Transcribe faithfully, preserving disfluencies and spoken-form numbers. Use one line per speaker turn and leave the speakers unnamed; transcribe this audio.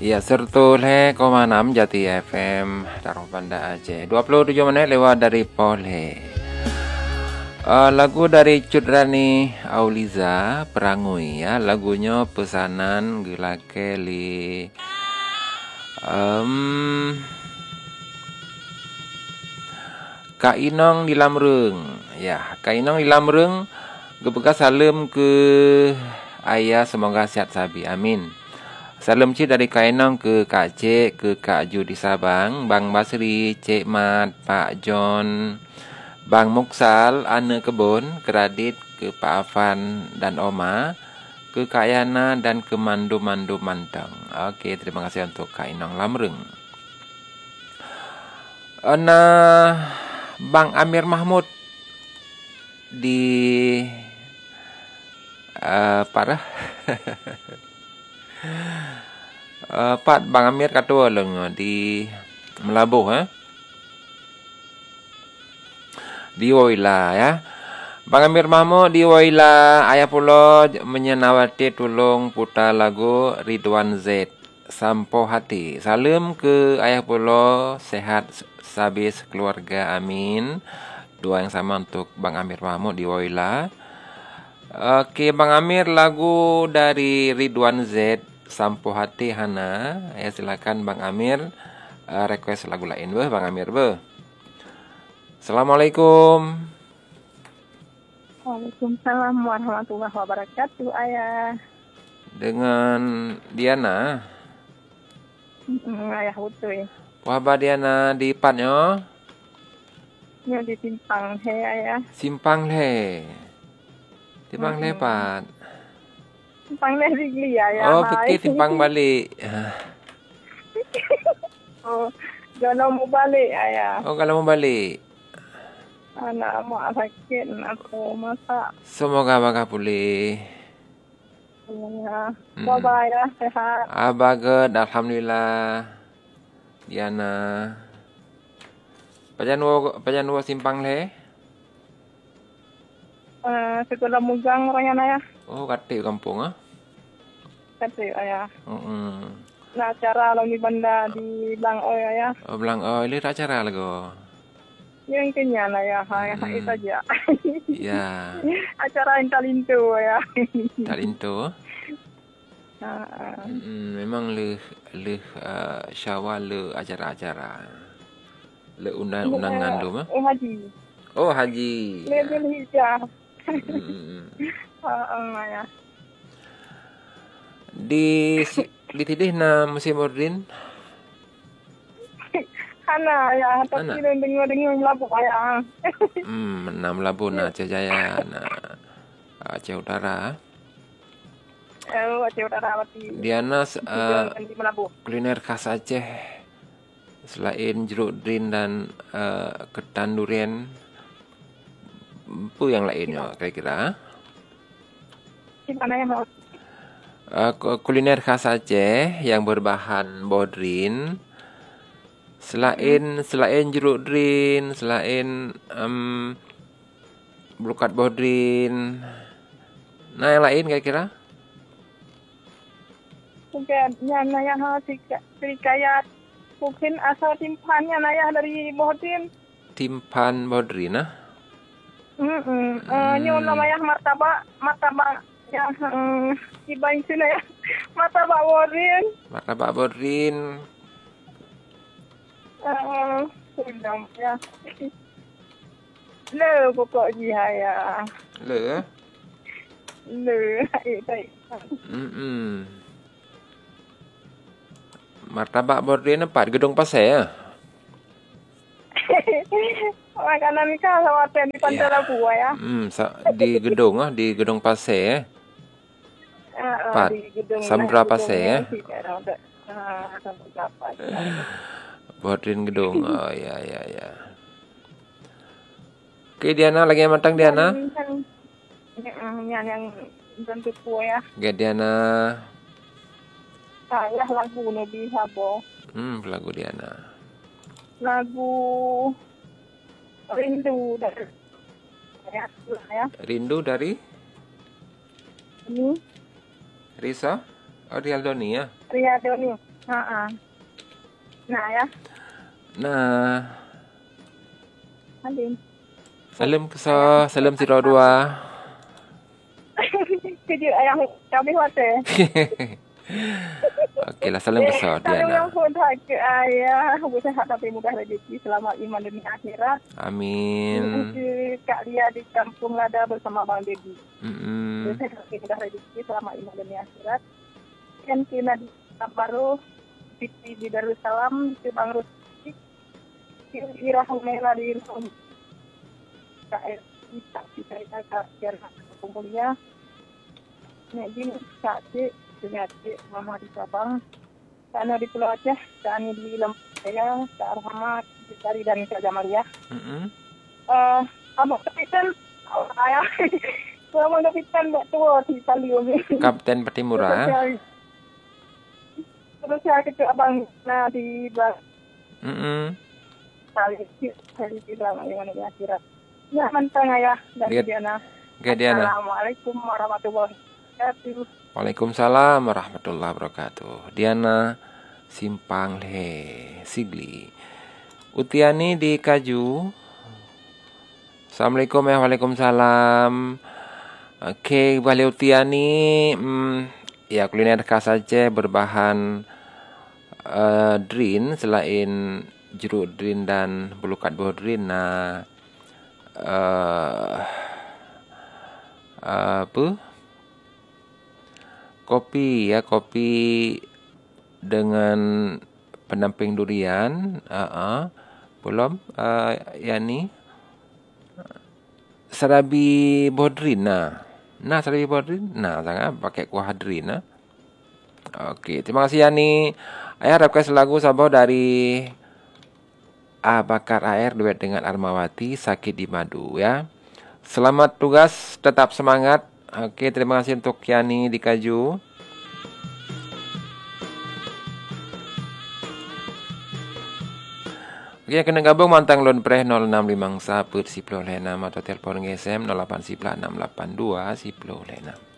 Ya, Sertul He, koma enam Jati F M, Taruh Banda Aceh. dua puluh tujuh menit lewat dari Polhe. Uh, lagu dari Cudrani Auliza, Perangui ya. Lagunya pesanan gelake li um, Kak Inong di Lamreng. Ya, Kak Inong di Lamreng gebegas salam ke ayah, semoga sehat sabi. Amin. Salam Cik dari Kak Inong ke Kak Cik, ke Kak Ju di Sabang, Bang Basri, Cik Mat, Pak John, Bang Muksal, Ana Kebun, Kredit, ke Pak Afan dan Oma, ke Kak Yana dan ke Mandu-Mandu Mantang. Okey, terima kasih untuk Kak Inong Lamreng. Ana Bang Amir Mahmud di uh, parah. uh, Pat Bang Amir katua leng di Melabuh eh. Di Woila ya. Bang Amir Mahmud di Woila, ayah pulo menyenawati tulung putar lagu Ridwan Z Sampo Hati. Salam ke ayah pulo, sehat sabis keluarga, amin. Doa yang sama untuk Bang Amir Mahmud di Woila. Okey Bang Amir, lagu dari Ridwan Z Sampo Hati Hana. Ya, silakan Bang Amir uh, request lagu lain beh Bang Amir beh. Assalamualaikum.
Waalaikumsalam warahmatullahi wabarakatuh, ayah.
Dengan Diana.
Hmm, ayah utuh.
Wabah Diana di Patnyo?
Nyo di Simpang He, ayah.
Simpang Le. Simpang Le
Hmm.
Pat.
Simpang Le Rigli, ayah.
Oh, fikir simpang balik.
Oh, jangan mau balik, ayah.
Oh, kalau mau balik.
Anak mau sakit, aku masak.
Semoga bakal pulih.
Ya,
Hmm.
bye-bye ya, sehat.
Abaget, alhamdulillah. Diana. Pajanwo pajanwo Simpang Le?
Eh, sekolah Mugang orangnya ayah.
Oh, katik kampung ah.
Kata ayah.
Heeh.
Nah, acara lalu banda di Blang Oy, ayah.
Oh, bilang oh, ini acara lagu.
Yang kenyal, ayah. Ayah,
Hmm.
itu aja.
Ya.
Acara yang talintu, ayah.
Talintu.
Uh,
Hmm, memang le le uh, syawal le acara-acara. Le undang-undangan tu mah.
Oh, haji.
Oh, haji.
Le bil hijah.
Hmm.
Uh, ya.
Di si, di tidih na musim ordin.
Hana ya, tapi
Ana.
dengar-dengar melabuk ayah.
Hmm, na Melabu na Aceh Jaya na Aceh Utara.
Eh, Aceh Utara mati.
Diana uh,
Di melabuk.
kuliner khas Aceh selain jeruk drin dan uh, ketan durian, apa yang lainnya kira-kira?
Di mana yang mau?
Uh, kuliner khas Aceh yang berbahan bodrin, selain hmm. selain jeruk drin, selain um, belukat bodrin, nah yang lain kira-kira?
Mungkin yang ayah serikayat, mungkin asal timpannya ayah dari bodrin.
Timpan bodrin ah?
Hmm, hmm. Uh, Nyo namanya martabak, martabak yang um, ibain sini ya, martabak bodrin.
Martabak bodrin.
Uh, sudah ya. Le pokok dia ya.
Le?
Le, itu.
Hmm. Martabak bodrin apa? Gedung Pasir ya?
Makanan ni kan lawatan di Pantai Labu ya.
Hmm, di gedung ah, di Gedung Pasir.
Uh,
Pat.
di gedung
Samudra Pasir ya.
Ah, Samudra Pasir.
Bodrin gedung. Oh ya ya ya. Oke Diana, lagi yang matang Diana?
Yang yang yang bentuk ya.
Oke Diana.
Saya lagu Nabi Habo.
Hmm, lagu Diana.
Lagu Rindu dari ya, ya.
Rindu dari?
Ini
Risa? Oh, Rialdoni ya?
Rialdoni. Heeh. Nah ya,
Nah,
Adin.
salam keso,
Ayah.
salam siro dua.
Kejut ayah kami hotel.
Oke lah, salam keso
Salam yang
Diana.
pun ke ayah, sehat tapi mudah rezeki selamat iman dunia akhirat.
Amin.
Ke Kak Lia di Kampung Lada bersama Bang Dedi.
Mm-mm.
Sehat tapi mudah rezeki selamat iman dunia akhirat. Kan kena di baru di di Darussalam di Bang Rusti. Di Rahumela di Rahum. K S kita kita kita kita kumpulnya. Nek din Kak Cik, Kak Cik, Mama di Sabang. Sana di Pulau Aceh, kami di Lempaya, Kak Rahmat, Cari dan Kak Jamalia.
Mm-mm.
Eh, abang kapitan, ayah, abang kapitan tak tua di Palium.
Kapten Patimura.
Terus saya ke abang nah di Bali,
Mm-mm.
Kali di dalam yang mana ya kira. Ya mantang ayah dari
Lihat.
Diana.
Oke Diana.
Assalamualaikum warahmatullahi wabarakatuh.
Waalaikumsalam warahmatullahi wabarakatuh. Diana Simpang Le Sigli. Utiani di Kaju. Assalamualaikum ya, waalaikumsalam. Oke, Bali Utiani, hmm, ya kuliner khas Aceh berbahan uh, drin selain jeruk drin dan belukat buah drin. Nah, uh, apa? Kopi ya, kopi dengan pendamping durian. Uh-uh. Belum, uh, yani serabi bodrin. Nah, nah serabi bodrin. Nah, sangat pakai kuah hadrin. Nah. Oke, terima kasih Yani. Ayah harapkan selagu sabau dari A Bakar Air duet dengan Armawati Sakit di Madu ya. Selamat tugas, tetap semangat. Oke, terima kasih untuk Yani di Kaju. Oke, kena gabung mantang lon preh nol enam lima sa per siplo lena atau telepon G S M nol delapan sembilan enam delapan dua siplo lena.